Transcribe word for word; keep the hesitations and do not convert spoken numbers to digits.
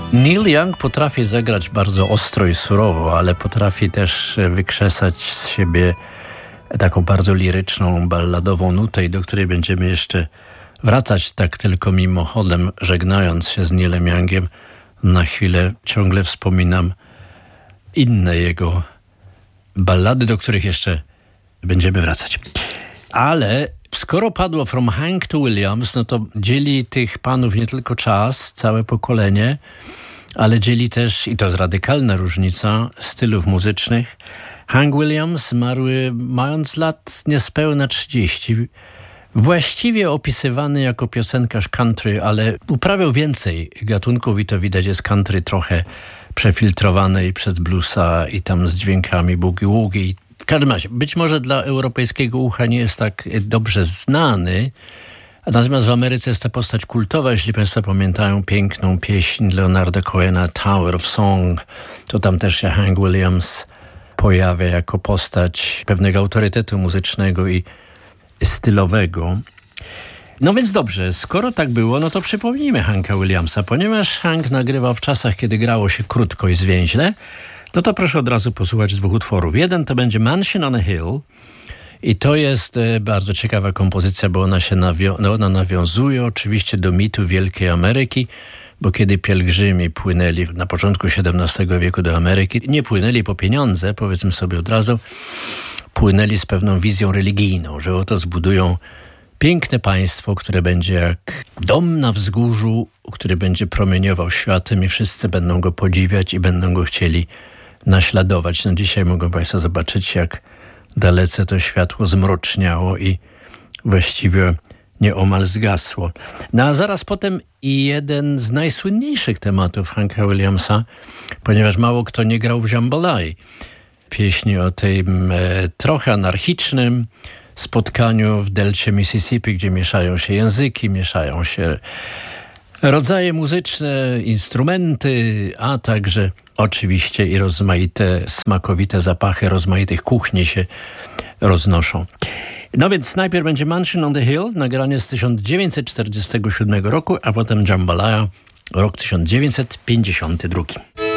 Neil Young potrafi zagrać bardzo ostro i surowo, ale potrafi też wykrzesać z siebie taką bardzo liryczną, balladową nutę, i do której będziemy jeszcze wracać, tak tylko mimochodem, żegnając się z Neilem Youngiem. Na chwilę ciągle wspominam inne jego ballady, do których jeszcze będziemy wracać. Ale skoro padło From Hank to Williams, no to dzieli tych panów nie tylko czas, całe pokolenie, ale dzieli też, i to jest radykalna różnica, stylów muzycznych. Hank Williams zmarł mając lat niespełna trzydzieści. Właściwie opisywany jako piosenkarz country, ale uprawiał więcej gatunków i to widać, jest country trochę przefiltrowanej przez bluesa i tam z dźwiękami boogie-woogie. W każdym razie, być może dla europejskiego ucha nie jest tak dobrze znany, natomiast w Ameryce jest ta postać kultowa. Jeśli Państwo pamiętają piękną pieśń Leonarda Cohena Tower of Song, to tam też się Hank Williams pojawia jako postać pewnego autorytetu muzycznego i stylowego. No więc dobrze, skoro tak było, no to przypomnijmy Hanka Williamsa. Ponieważ Hank nagrywał w czasach, kiedy grało się krótko i zwięźle, no to proszę od razu posłuchać dwóch utworów. Jeden to będzie Mansion on a Hill i to jest e, bardzo ciekawa kompozycja, bo ona się nawio- no, ona nawiązuje oczywiście do mitu Wielkiej Ameryki, bo kiedy pielgrzymi płynęli na początku siedemnastego wieku do Ameryki, nie płynęli po pieniądze, powiedzmy sobie od razu, płynęli z pewną wizją religijną, że oto zbudują piękne państwo, które będzie jak dom na wzgórzu, który będzie promieniował światem i wszyscy będą go podziwiać i będą go chcieli naśladować. No dzisiaj mogą Państwo zobaczyć, jak dalece to światło zmroczniało i właściwie nieomal zgasło. No a zaraz potem i jeden z najsłynniejszych tematów Hanka Williamsa, ponieważ mało kto nie grał w Jambalaya. Pieśni o tym e, trochę anarchicznym spotkaniu w delcie Mississippi, gdzie mieszają się języki, mieszają się rodzaje muzyczne, instrumenty, a także oczywiście i rozmaite, smakowite zapachy rozmaitych kuchni się roznoszą. No więc najpierw będzie Mansion on the Hill, nagranie z tysiąc dziewięćset czterdziestego siódmego roku, a potem Jambalaya, rok tysiąc dziewięćset pięćdziesiąty drugi.